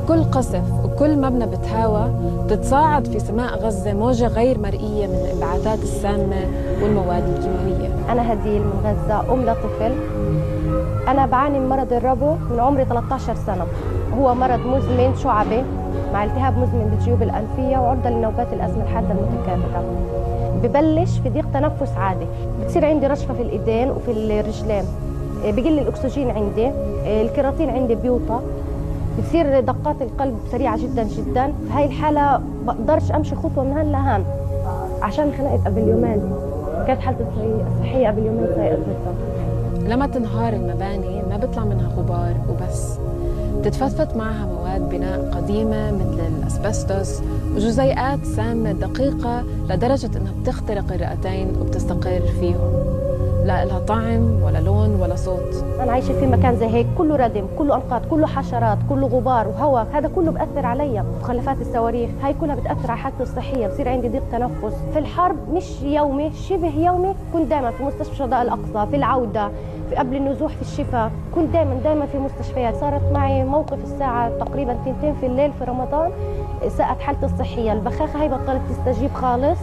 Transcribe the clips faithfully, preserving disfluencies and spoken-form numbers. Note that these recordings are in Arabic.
كل قصف وكل مبنى بتهاوى بتتصاعد في سماء غزة موجة غير مرئية من الانبعاثات السامة والمواد الكيماوية. أنا هديل من غزة، أم لطفل. أنا بعاني من مرض الربو من عمري ثلاثة عشر سنة. هو مرض مزمن شعبي مع التهاب مزمن بالجيوب الأنفية وعرضة لنوبات الأزمة الحادة المتكررة. ببلش في ضيق تنفس عادي، بتصير عندي رشفة في الإيدين وفي الرجلين، بقل الأكسجين عندي، الكيراتين عندي بيوطى، بتصير دقات القلب سريعة جدا جدا. في هاي الحالة بقدرش أمشي خطوة من هان لهان عشان خلقت قبل يومين، كانت حالتي الصحية قبل يومين سيئة جدا. لما تنهار المباني ما بيطلع منها غبار وبس، بتتفتفت معها مواد بناء قديمة مثل الأسبستوس وجزيئات سامة دقيقة لدرجة إنها بتخترق الرئتين وبتستقر فيهم. لا لها طعم ولا لون ولا صوت. أنا عايشة في مكان زي هيك كله ردم، كله أنقاض، كله حشرات، كله غبار وهواء، هذا كله بأثر علي. مخلفات الصواريخ هاي كلها بتأثر على حالتي الصحية، بصير عندي ضيق تنفس. في الحرب مش يومي، شبه يومي كنت دائما في مستشفى الشهداء الأقصى، في العودة، في قبل النزوح في الشفاء، كنت دائما دائما في مستشفيات. صارت معي موقف الساعة تقريبا تنتين في الليل في رمضان، ساءت حالتي الصحية، البخاخة هي بطلت تستجيب خالص.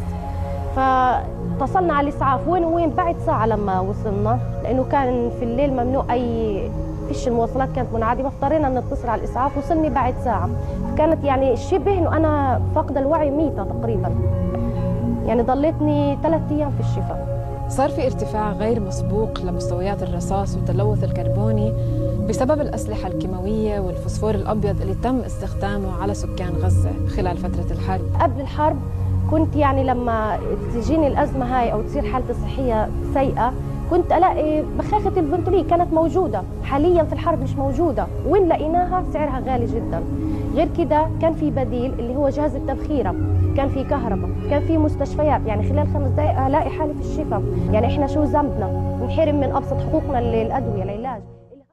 فاتصلنا على الإسعاف وين وين بعد ساعة لما وصلنا، لأنه كان في الليل ممنوع أي فيش، المواصلات كانت منعدمة، اضطرينا أن نتصل على الإسعاف. وصلني بعد ساعة، كانت يعني شبه إنه أنا فاقدة الوعي، ميتة تقريبا، يعني ضليتني ثلاث أيام في الشفاء. صار في ارتفاع غير مسبوق لمستويات الرصاص والتلوث الكربوني بسبب الأسلحة الكيماوية والفوسفور الأبيض اللي تم استخدامه على سكان غزة خلال فترة الحرب. قبل الحرب كنت يعني لما تجيني الأزمة هاي أو تصير حالتي الصحية سيئة كنت ألاقي بخاخة الفنتولين كانت موجودة، حاليا في الحرب مش موجودة، وين لقيناها سعرها غالي جدا. غير كده كان في بديل اللي هو جهاز التبخيرة، كان في كهرباء، كان في مستشفيات، يعني خلال خمس دقائق ألاقي حالي في الشفاء. يعني إحنا شو ذنبنا نحرم من أبسط حقوقنا للأدوية العلاج؟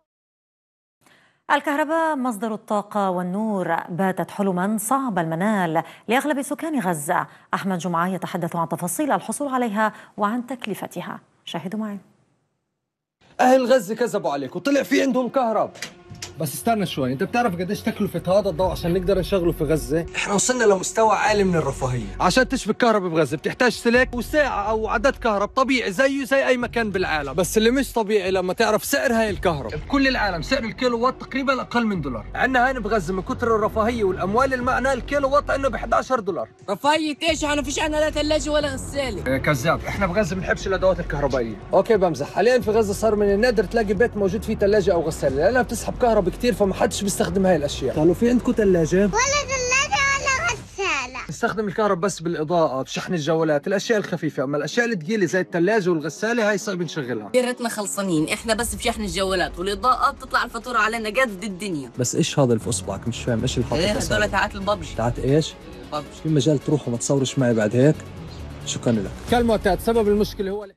الكهرباء مصدر الطاقة والنور باتت حلما صعب المنال لأغلب سكان غزة. أحمد جمعة يتحدث عن تفاصيل الحصول عليها وعن تكلفتها، شاهدوا معي. أهل غزة كذبوا عليك وطلع في عندهم كهرب. بس استنى شوي، انت بتعرف قديش تكلفة هذا الضوء عشان نقدر نشغله في غزة؟ احنا وصلنا لمستوى عالي من الرفاهية. عشان تشبك كهرباء بغزة بتحتاج سلك وساعة او عدد كهرب طبيعي زيه زي اي مكان بالعالم، بس اللي مش طبيعي لما تعرف سعر هاي الكهرب. بكل العالم سعر الكيلو وات تقريبا اقل من دولار، عندنا هنا بغزة من كثر الرفاهية والاموال اللي معنا الكيلو وات عندنا ب إحدى عشر دولار. رفاهية ايش؟ احنا فيش عندنا لا ثلاجة ولا غسالة. إيه كذاب، احنا بغزة بنحبش الادوات الكهربائية. اوكي بمزح، حاليا في غزة صار من النادر تلاقي بيت موجود فيه ثلاجة او غسالة لانها بتسحب كهرباء كثير، فما حدش بيستخدم هاي الاشياء. قالوا في عندكم ثلاجة؟ ولا ثلاجة ولا غسالة. نستخدم الكهرباء بس بالاضاءة، بشحن الجوالات، الاشياء الخفيفة، اما الاشياء الثقيلة زي الثلاجة والغسالة هاي صعب نشغلها. يا ريتنا خلصانين، احنا بس بشحن الجوالات والاضاءة بتطلع الفاتورة علينا قد الدنيا. بس ايش هذا اللي في اصبعك؟ مش فاهم ايش اللي حاطط. ايه هدول تاعت الببجي. تاعت ايش؟ ببجي. في مجال تروح وما تصورش معي بعد هيك؟ شكرا لك. كالمعتاد سبب المشكلة هو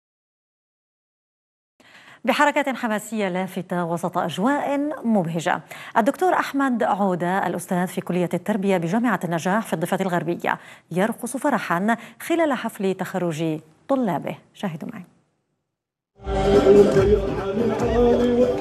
بحركة حماسية لافتة وسط أجواء مبهجة. الدكتور أحمد عودة الأستاذ في كلية التربية بجامعة النجاح في الضفة الغربية يرقص فرحا خلال حفل تخرج طلابه، شاهدوا معي.